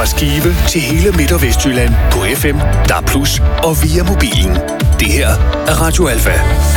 Fra Skive til hele Midt- og Vestjylland på FM, DAB+ og via mobilen. Det her er Radio Alfa.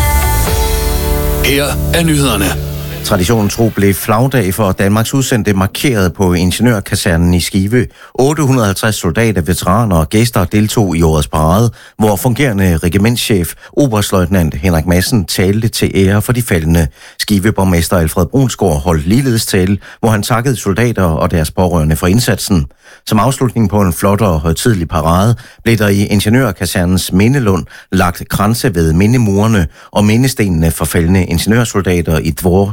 Her er nyhederne. Traditionen tro blev flagdag for Danmarks udsendte markeret på Ingeniørkasernen i Skive. 850 soldater, veteraner og gæster deltog i årets parade, hvor fungerende regimentschef oberstløjtnant Henrik Madsen talte til ære for de faldne. Skive-borgmester Alfred Brunsgaard holdt ligeledes tale, hvor han takkede soldater og deres pårørende for indsatsen. Som afslutning på en flot og højtidelig parade blev der i Ingeniørkasernens mindelund lagt kranse ved mindemurene og mindestenene for faldne ingeniørsoldater i Dvor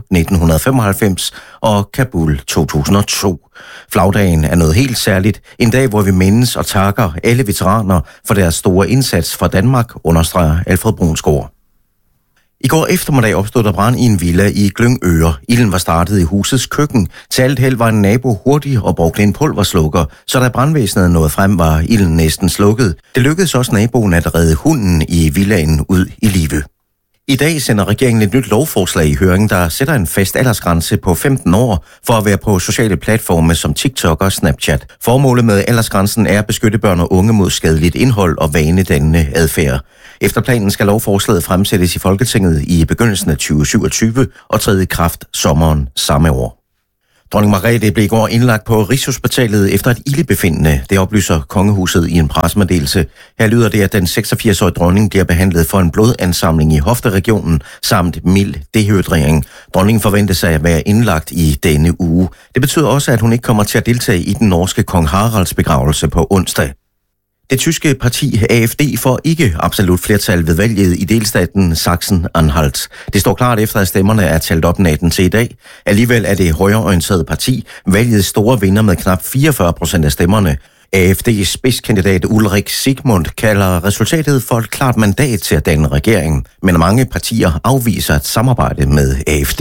1995 og Kabul 2002. Flagdagen er noget helt særligt. En dag, hvor vi mindes og takker alle veteraner for deres store indsats for Danmark, understreger Alfred Brunsgaard. I går eftermiddag opstod der brand i en villa i Glyngøre. Ilden var startet i husets køkken. Til alt held var en nabo hurtig og brugte en pulverslukker, så da brandvæsenet nåede frem, var ilden næsten slukket. Det lykkedes også naboen at redde hunden i villaen ud i live. I dag sender regeringen et nyt lovforslag i høring, der sætter en fast aldersgrænse på 15 år for at være på sociale platforme som TikTok og Snapchat. Formålet med aldersgrænsen er at beskytte børn og unge mod skadeligt indhold og vanedannende adfærd. Efter planen skal lovforslaget fremsættes i Folketinget i begyndelsen af 2027 og træde i kraft sommeren samme år. Dronning Margrethe blev i går indlagt på Rigshospitalet efter et ildebefindende. Det oplyser kongehuset i en pressemeddelelse. Her lyder det, at den 86-årige dronning bliver behandlet for en blodansamling i hofteregionen samt mild dehydrering. Dronningen forventes at være indlagt i denne uge. Det betyder også, at hun ikke kommer til at deltage i den norske kong Haralds begravelse på onsdag. Det tyske parti AfD får ikke absolut flertal ved valget i delstaten Sachsen-Anhalt. Det står klart efter, at stemmerne er talt op natten til i dag. Alligevel er det højreorienterede parti valgets store vinder med knap 44% af stemmerne. AfD's spidskandidat Ulrik Sigmund kalder resultatet for et klart mandat til at danne regering, men mange partier afviser at samarbejde med AfD.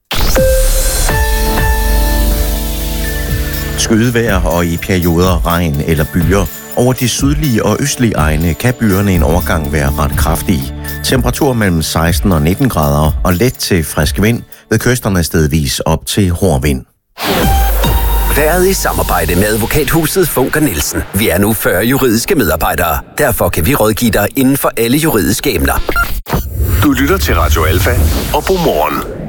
Skydevejr og i perioder regn eller byer. Over de sydlige og østlige egne kan byerne en overgang være ret kraftige. Temperatur mellem 16 og 19 grader og let til frisk vind, ved kysterne stedvis op til hård vind. Været i samarbejde med advokathuset Funker Nielsen. Vi er nu 40 juridiske medarbejdere. Derfor kan vi rådgive dig inden for alle juridiske emner. Du lytter til Radio Alfa og Godmorgen.